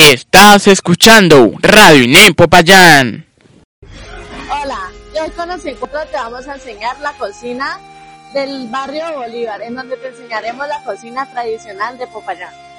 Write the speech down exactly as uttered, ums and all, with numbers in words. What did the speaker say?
Estás escuchando Radio INEM Popayán. Hola, y hoy con los encuentros te vamos a enseñar la cocina del barrio Bolívar, en donde te enseñaremos la cocina tradicional de Popayán.